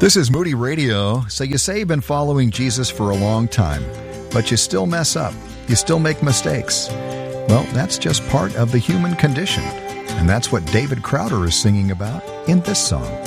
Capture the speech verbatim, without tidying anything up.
This is Moody Radio. So you say you've been following Jesus for a long time, but you still mess up. You still make mistakes. Well, that's just part of the human condition. And that's what David Crowder is singing about in this song.